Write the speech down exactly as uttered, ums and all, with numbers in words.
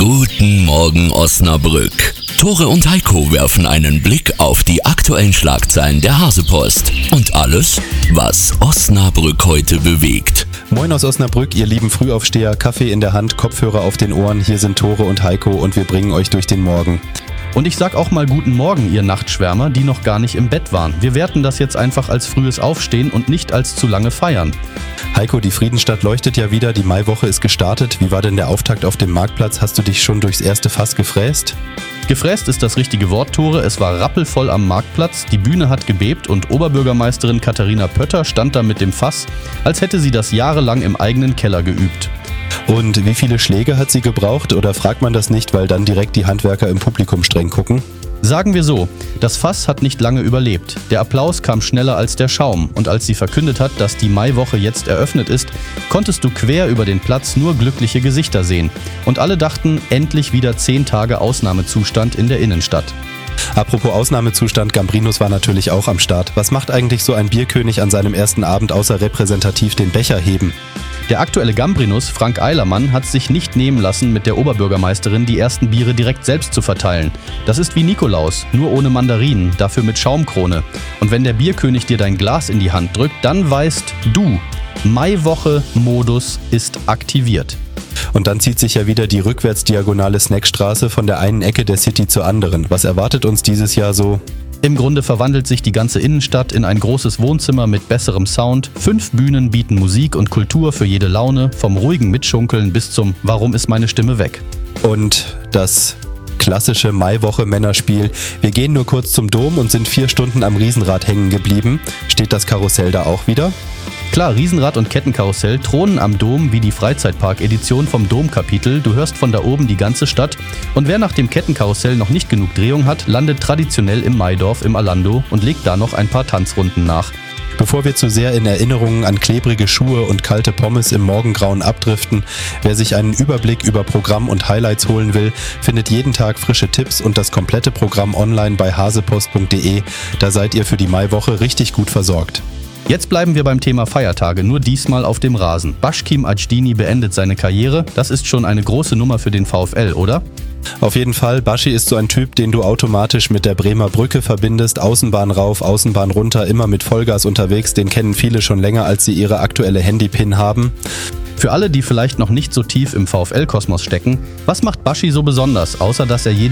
Guten Morgen Osnabrück. Tore und Heiko werfen einen Blick auf die aktuellen Schlagzeilen der Hasepost und alles, was Osnabrück heute bewegt. Moin aus Osnabrück, ihr lieben Frühaufsteher, Kaffee in der Hand, Kopfhörer auf den Ohren. Hier sind Tore und Heiko und wir bringen euch durch den Morgen. Und ich sag auch mal guten Morgen, ihr Nachtschwärmer, die noch gar nicht im Bett waren. Wir werten das jetzt einfach als frühes Aufstehen und nicht als zu lange Feiern. Heiko, die Friedensstadt leuchtet ja wieder, die Maiwoche ist gestartet. Wie war denn der Auftakt auf dem Marktplatz? Hast du dich schon durchs erste Fass gefräst? Gefräst ist das richtige Wort, Tore. Es war rappelvoll am Marktplatz, die Bühne hat gebebt und Oberbürgermeisterin Katharina Pötter stand da mit dem Fass, als hätte sie das jahrelang im eigenen Keller geübt. Und wie viele Schläge hat sie gebraucht? Oder fragt man das nicht, weil dann direkt die Handwerker im Publikum streng gucken? Sagen wir so, das Fass hat nicht lange überlebt. Der Applaus kam schneller als der Schaum und als sie verkündet hat, dass die Maiwoche jetzt eröffnet ist, konntest du quer über den Platz nur glückliche Gesichter sehen. Und alle dachten, endlich wieder zehn Tage Ausnahmezustand in der Innenstadt. Apropos Ausnahmezustand, Gambrinus war natürlich auch am Start. Was macht eigentlich so ein Bierkönig an seinem ersten Abend außer repräsentativ den Becher heben? Der aktuelle Gambrinus, Frank Eilermann, hat sich nicht nehmen lassen, mit der Oberbürgermeisterin die ersten Biere direkt selbst zu verteilen. Das ist wie Nikolaus, nur ohne Mandarinen, dafür mit Schaumkrone. Und wenn der Bierkönig dir dein Glas in die Hand drückt, dann weißt du, Maiwoche-Modus ist aktiviert. Und dann zieht sich ja wieder die rückwärtsdiagonale Snackstraße von der einen Ecke der City zur anderen. Was erwartet uns dieses Jahr so? Im Grunde verwandelt sich die ganze Innenstadt in ein großes Wohnzimmer mit besserem Sound. Fünf Bühnen bieten Musik und Kultur für jede Laune, vom ruhigen Mitschunkeln bis zum Warum ist meine Stimme weg? Und das klassische Maiwoche-Männerspiel. Wir gehen nur kurz zum Dom und sind vier Stunden am Riesenrad hängen geblieben. Steht das Karussell da auch wieder? Klar, Riesenrad und Kettenkarussell thronen am Dom wie die Freizeitpark-Edition vom Domkapitel. Du hörst von da oben die ganze Stadt. Und wer nach dem Kettenkarussell noch nicht genug Drehung hat, landet traditionell im Maidorf im Alando und legt da noch ein paar Tanzrunden nach. Bevor wir zu sehr in Erinnerungen an klebrige Schuhe und kalte Pommes im Morgengrauen abdriften, wer sich einen Überblick über Programm und Highlights holen will, findet jeden Tag frische Tipps und das komplette Programm online bei hasepost punkt de. Da seid ihr für die Maiwoche richtig gut versorgt. Jetzt bleiben wir beim Thema Feiertage, nur diesmal auf dem Rasen. Başkim Ajdini beendet seine Karriere. Das ist schon eine große Nummer für den VfL, oder? Auf jeden Fall, Baschi ist so ein Typ, den du automatisch mit der Bremer Brücke verbindest. Außenbahn rauf, Außenbahn runter, immer mit Vollgas unterwegs. Den kennen viele schon länger, als sie ihre aktuelle Handypin haben. Für alle, die vielleicht noch nicht so tief im VfL-Kosmos stecken, was macht Baschi so besonders, außer dass er jede